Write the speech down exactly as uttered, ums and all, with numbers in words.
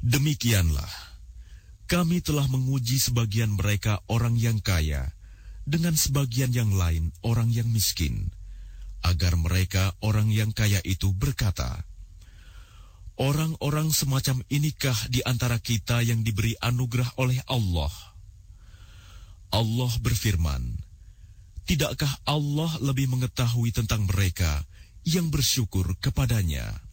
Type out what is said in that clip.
Demikianlah, kami telah menguji sebagian mereka orang yang kaya, dengan sebagian yang lain orang yang miskin, agar mereka orang yang kaya itu berkata, orang-orang semacam inikah di antara kita yang diberi anugerah oleh Allah? Allah berfirman, tidakkah Allah lebih mengetahui tentang mereka yang bersyukur kepadanya?